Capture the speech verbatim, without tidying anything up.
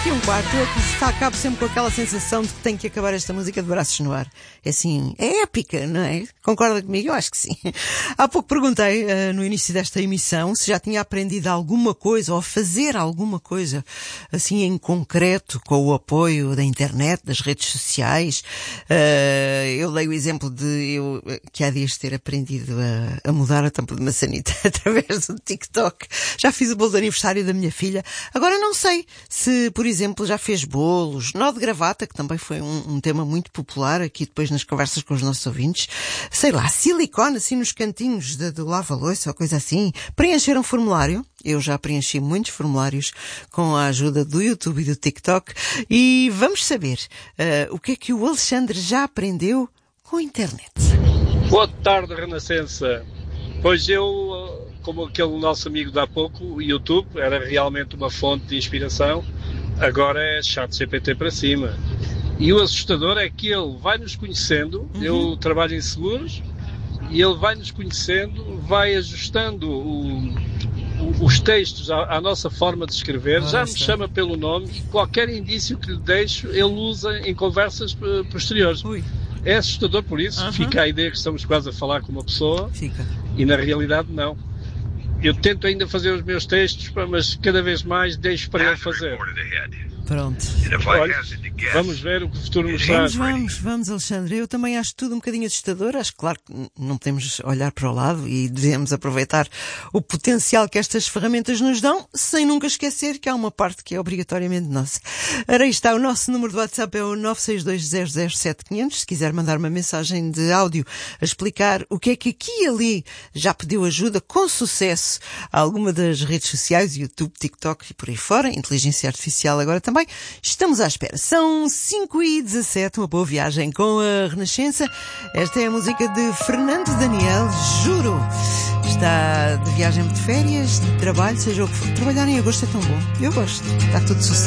e um quarto, eu que acabo sempre com aquela sensação de que tenho que acabar esta música de braços no ar. É assim, é épica, não é? Concorda comigo? Eu acho que sim. Há pouco perguntei, uh, no início desta emissão, se já tinha aprendido alguma coisa ou a fazer alguma coisa, assim em concreto, com o apoio da internet, das redes sociais. Uh, eu dei o exemplo de eu, que há dias ter aprendido a, a mudar a tampa de maçaneta através do TikTok. Já fiz o bolo de aniversário da minha filha. Agora não sei se, por exemplo, já fez bolos, nó de gravata, que também foi um, um tema muito popular aqui depois nas conversas com os nossos ouvintes. Sei lá, silicone assim nos cantinhos de, do lava-loiça ou coisa assim. Preencher um formulário. Eu já preenchi muitos formulários com a ajuda do YouTube e do TikTok. E vamos saber uh, o que é que o Alexandre já aprendeu com a internet. Boa tarde, Renascença. Pois eu, como aquele nosso amigo de há pouco, o YouTube era realmente uma fonte de inspiração, agora é chat G P T para cima. E o assustador é que ele vai nos conhecendo, uhum. Eu trabalho em seguros, e ele vai nos conhecendo, vai ajustando o, o, os textos à, à nossa forma de escrever, ah, já me chama pelo nome, e qualquer indício que lhe deixo, ele usa em conversas posteriores. Ui. É assustador por isso, uhum. Fica a ideia que estamos quase a falar com uma pessoa, Fica. E na realidade não. Eu tento ainda fazer os meus textos, mas cada vez mais deixo para ele fazer. Pronto. Olha, vamos ver o que o futuro nos traz. Vamos, vamos, vamos, Alexandre. Eu também acho tudo um bocadinho assustador. Acho, claro, que não podemos olhar para o lado e devemos aproveitar o potencial que estas ferramentas nos dão, sem nunca esquecer que há uma parte que é obrigatoriamente nossa. Ora, aí está, o nosso número de WhatsApp é o nove seis dois zero zero sete quinhentos. Se quiser mandar uma mensagem de áudio a explicar o que é que aqui e ali já pediu ajuda com sucesso a alguma das redes sociais, YouTube, TikTok e por aí fora, inteligência artificial agora também. Também estamos à espera. São cinco e dezassete, uma boa viagem com a Renascença. Esta é a música de Fernando Daniel, Juro. Está de viagem de férias, de trabalho, seja o que for. Trabalhar em agosto é tão bom. Eu gosto. Está tudo sucesso.